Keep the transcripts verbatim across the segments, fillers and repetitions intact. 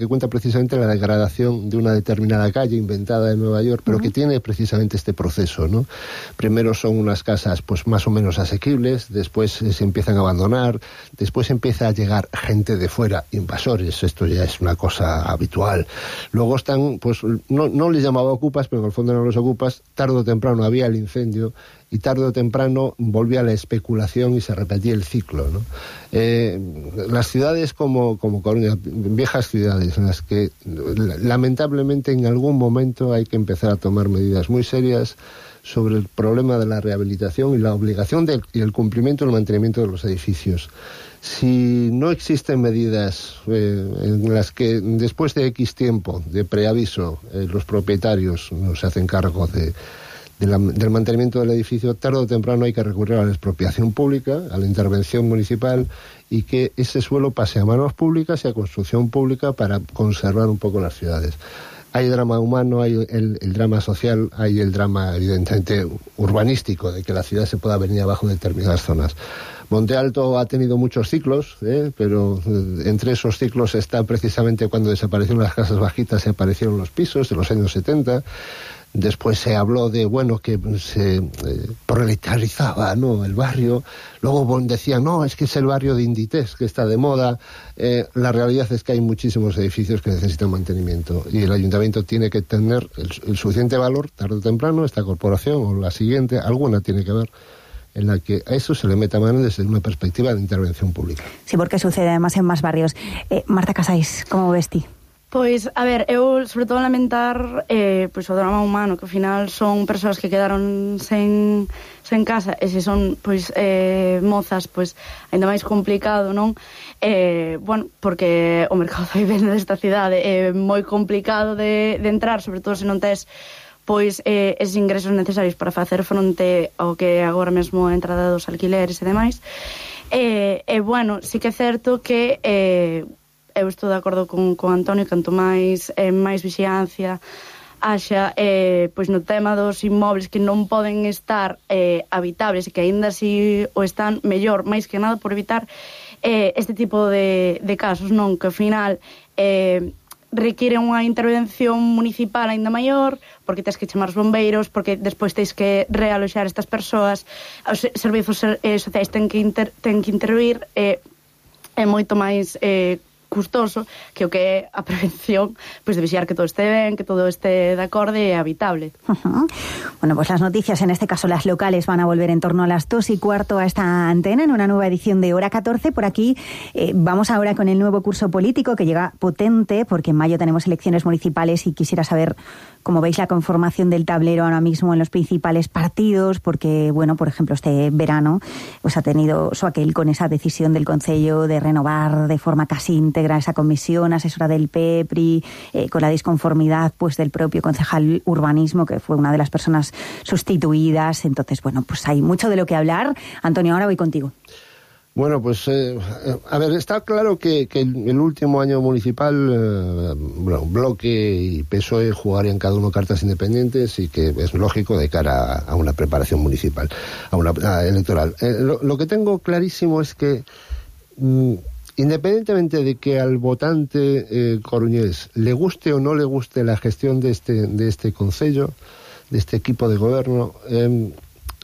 que cuenta precisamente la degradación de una determinada calle inventada en Nueva York, pero uh-huh. que tiene precisamente este proceso, ¿no? Primero son unas casas pues más o menos asequibles, después eh, se empiezan a abandonar, después empieza a llegar gente de fuera, invasores, esto ya es una cosa habitual. Luego están, pues no, no les llamaba ocupas, pero en el fondo no los ocupas, tarde o temprano había el incendio, y tarde o temprano volvía la especulación y se repetía el ciclo, ¿no? Eh, las ciudades como, como Coruña, viejas ciudades en las que lamentablemente en algún momento hay que empezar a tomar medidas muy serias sobre el problema de la rehabilitación y la obligación de, y el cumplimiento y el mantenimiento de los edificios. Si no existen medidas eh, en las que después de X tiempo de preaviso eh, los propietarios no se hacen cargo de De la, del mantenimiento del edificio, tarde o temprano hay que recurrir a la expropiación pública, a la intervención municipal, y que ese suelo pase a manos públicas y a construcción pública para conservar un poco las ciudades. Hay drama humano, hay el, el drama social, hay el drama evidentemente urbanístico, de que la ciudad se pueda venir abajo en determinadas zonas. Monte Alto ha tenido muchos ciclos, ¿eh? pero eh, entre esos ciclos está precisamente cuando desaparecieron las casas bajitas y aparecieron los pisos de los años setenta. Después se habló de, bueno, que se eh, proletarizaba, ¿no?, el barrio. Luego decían, no, es que es el barrio de Inditex, que está de moda. Eh, la realidad es que hay muchísimos edificios que necesitan mantenimiento. Y el ayuntamiento tiene que tener el, el suficiente valor, tarde o temprano, esta corporación o la siguiente, alguna tiene que ver, en la que a eso se le meta mano desde una perspectiva de intervención pública. Sí, porque sucede además en más barrios. Eh, Marta Casais, como ves ti? Pois, a ver, eu sobre todo lamentar eh, pois o drama humano, que ao final son persoas que quedaron sen, sen casa, e se son pois eh, mozas, pois ainda máis complicado, non? Eh, bueno, porque o mercado da vivenda desta cidade é moi complicado de, de entrar, sobre todo se non tes pois eh, eses ingresos necesarios para facer fronte ao que agora mesmo a entrada dos alquileres e demais. E, eh, eh, bueno, sí que é certo que eh, eu estou de acordo con, con Antonio, canto máis eh, máis vixiancia haxa eh, pois no tema dos inmobles que non poden estar eh, habitables e que aínda así o están mellor, máis que nada por evitar eh, este tipo de, de casos, non? Que ao final eh, requiere unha intervención municipal aínda maior, porque tens que chamar os bombeiros, porque despois tens que realoxar estas persoas, os servizos eh, sociais ten que, inter, ten que intervir, eh, é moito máis eh, custoso que o que é a prevención, pois de vixiar que todo este ben, que todo este de acorde e habitable. Uh-huh. Bueno, pues las noticias, en este caso las locales, van a volver en torno a las dos y cuarto a esta antena en una nueva edición de Hora catorce. Por aquí eh, vamos ahora con el nuevo curso político que llega potente, porque en mayo tenemos elecciones municipales y quisiera saber cómo veis la conformación del tablero ahora mismo en los principales partidos, porque, bueno, por ejemplo, este verano pues ha tenido su aquel con esa decisión del Concello de renovar de forma casi íntegra esa comisión asesora del P E P R I, eh, con la disconformidad pues del propio concejal urbanismo, que fue una de las personas sustituidas. Entonces, bueno, pues hay mucho de lo que hablar. Antonio, ahora voy contigo. Bueno, pues, eh, a ver, está claro que, que el, el último año municipal, eh, bueno, Bloque y P S O E jugarían cada uno cartas independientes y que es lógico de cara a, a una preparación municipal, a una a electoral. Eh, lo, lo que tengo clarísimo es que, mm, independientemente de que al votante eh, coruñés le guste o no le guste la gestión de este, de este concello, de este equipo de gobierno, eh,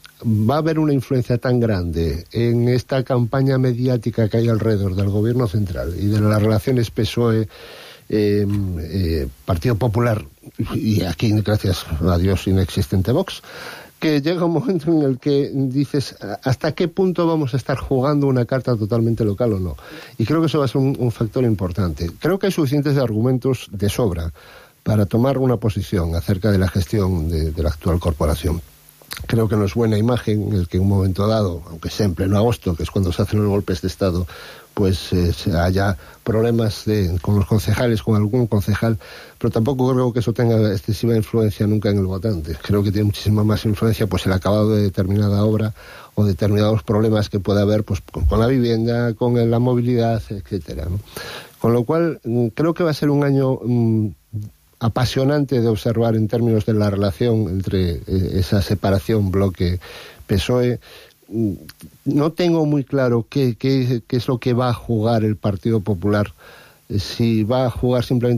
va a haber una influencia tan grande en esta campaña mediática que hay alrededor del gobierno central y de las relaciones P S O E, eh, eh, Partido Popular y aquí, gracias a Dios, inexistente Vox, que llega un momento en el que dices hasta qué punto vamos a estar jugando una carta totalmente local o no. Y creo que eso va a ser un, un factor importante. Creo que hay suficientes argumentos de sobra para tomar una posición acerca de la gestión de, de la actual corporación. Creo que no es buena imagen el que en un momento dado, aunque sea en pleno agosto, que es cuando se hacen los golpes de Estado, pues eh, haya problemas de, con los concejales, con algún concejal, pero tampoco creo que eso tenga excesiva influencia nunca en el votante. Creo que tiene muchísima más influencia pues el acabado de determinada obra o determinados problemas que pueda haber pues con, con la vivienda, con la movilidad, etcétera, ¿no? Con lo cual, creo que va a ser un año mmm, apasionante de observar en términos de la relación entre eh, esa separación Bloque-P S O E. No tengo muy claro qué, qué, qué es lo que va a jugar el Partido Popular si va a jugar simplemente